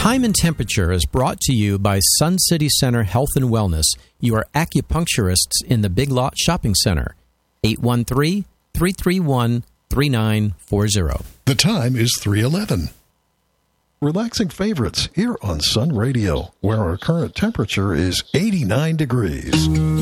Time and Temperature is brought to you by Sun City Center Health and Wellness, your acupuncturists in the Big Lot Shopping Center. 813-331-3940. The time is 3:11. Relaxing favorites here on Sun Radio, where our current temperature is 89 degrees.